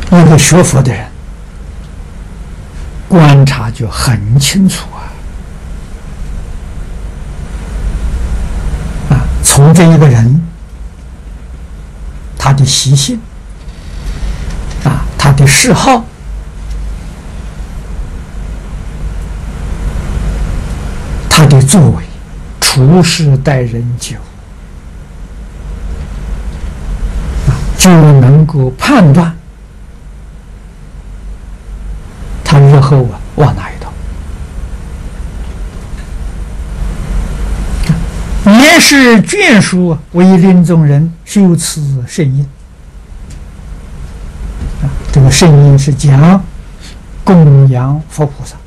一个学佛的人观察就很清楚从这一个人他的习性他的嗜好，他的作为，处事待人接物，就能够判断他日后往哪一道。也是眷属为临终人修持圣因。这个圣因是讲供养佛菩萨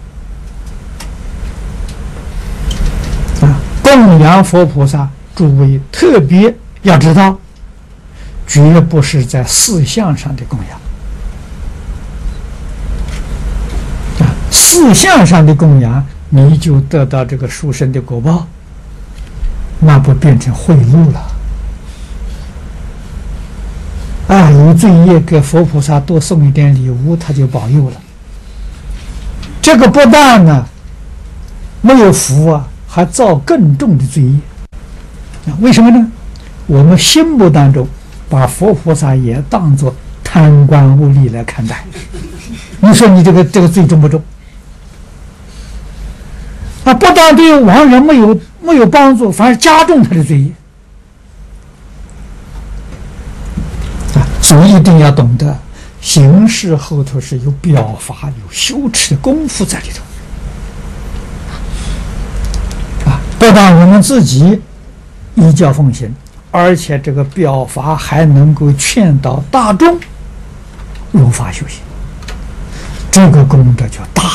供养佛菩萨，诸位特别要知道，绝不是在事相上的供养事相上的供养，你就得到这个殊胜的果报，那不变成贿赂了有罪业给佛菩萨多送一点礼物，他就保佑了。这个不但呢没有福还造更重的罪业。为什么呢？我们心目当中把佛菩萨也当作贪官污吏来看待，你说你这个罪重不重？不但对亡人没有帮助，反而加重他的罪业。所以一定要懂得，行事后头是有表法、有修持的功夫在里头。不但我们自己依教奉行，而且这个表法还能够劝导大众如法修行，这个功德就大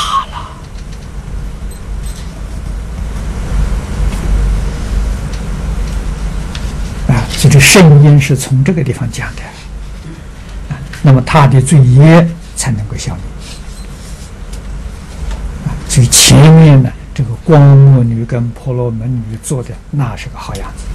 了。所以这圣因是从这个地方讲的。那么他的罪业才能够消灭。所以前面呢，这个光目女跟婆罗门女做的那是个好样子。